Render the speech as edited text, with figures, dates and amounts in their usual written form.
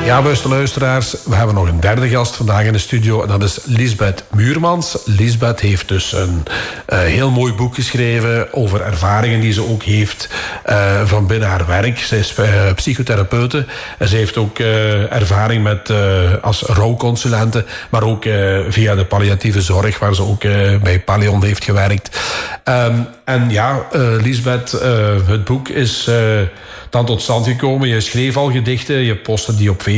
Ja, beste luisteraars, we hebben nog een derde gast vandaag in de studio en dat is Liesbeth Muurmans. Liesbeth heeft dus een heel mooi boek geschreven over ervaringen die ze ook heeft van binnen haar werk. Zij is psychotherapeute en ze heeft ook ervaring met als rouwconsulente, maar ook via de palliatieve zorg, waar ze ook bij Palion heeft gewerkt. En ja, Liesbeth, het boek is dan tot stand gekomen. Je schreef al gedichten, je postte die op Facebook.